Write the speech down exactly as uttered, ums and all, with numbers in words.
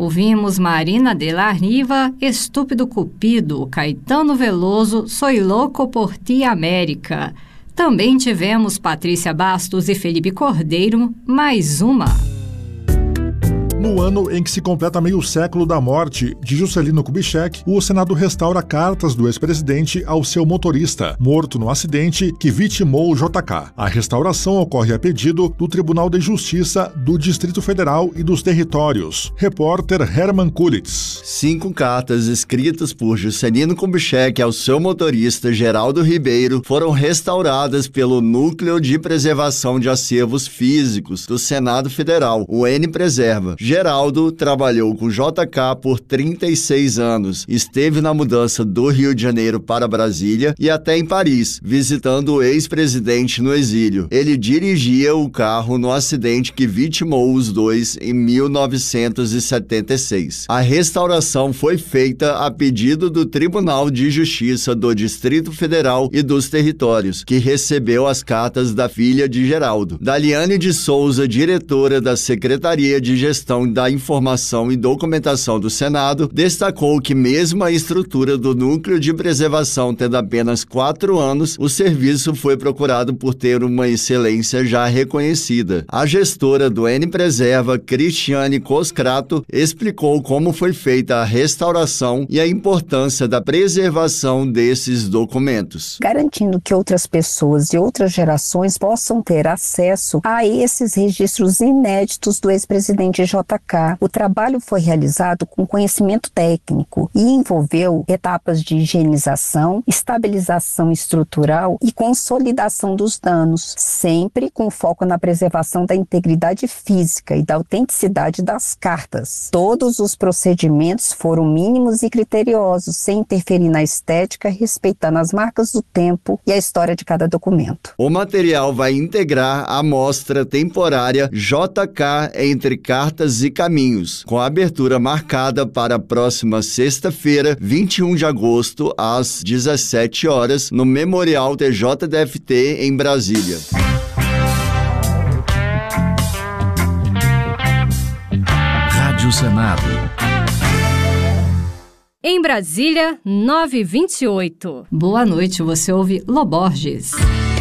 Ouvimos Marina de la Riva, Estúpido Cupido, Caetano Veloso, Soy Louco por Ti América. Também tivemos Patrícia Bastos e Felipe Cordeiro, Mais Uma. No ano em que se completa meio século da morte de Juscelino Kubitschek, o Senado restaura cartas do ex-presidente ao seu motorista, morto no acidente que vitimou o J K. A restauração ocorre a pedido do Tribunal de Justiça do Distrito Federal e dos Territórios. Repórter Herman Kulitz. Cinco cartas escritas por Juscelino Kubitschek ao seu motorista Geraldo Ribeiro foram restauradas pelo Núcleo de Preservação de Acervos Físicos do Senado Federal, o N Preserva. Geraldo trabalhou com J K por trinta e seis anos, esteve na mudança do Rio de Janeiro para Brasília e até em Paris, visitando o ex-presidente no exílio. Ele dirigia o carro no acidente que vitimou os dois em mil novecentos e setenta e seis. A restauração foi feita a pedido do Tribunal de Justiça do Distrito Federal e dos Territórios, que recebeu as cartas da filha de Geraldo. Daliane de Souza, diretora da Secretaria de Gestão da Informação e Documentação do Senado, destacou que mesmo a estrutura do Núcleo de Preservação tendo apenas quatro anos, o serviço foi procurado por ter uma excelência já reconhecida. A gestora do N Preserva, Cristiane Coscrato, explicou como foi feita a restauração e a importância da preservação desses documentos. Garantindo que outras pessoas e outras gerações possam ter acesso a esses registros inéditos do ex-presidente J K. O trabalho foi realizado com conhecimento técnico e envolveu etapas de higienização, estabilização estrutural e consolidação dos danos, sempre com foco na preservação da integridade física e da autenticidade das cartas. Todos os procedimentos foram mínimos e criteriosos, sem interferir na estética, respeitando as marcas do tempo e a história de cada documento. O material vai integrar a mostra temporária J K entre Cartas e Caminhos, com a abertura marcada para a próxima sexta-feira, vinte e um de agosto, às dezessete horas, no Memorial T J D F T, em Brasília. Rádio Senado. Em Brasília, nove e vinte e oito. Boa noite, você ouve Loborges.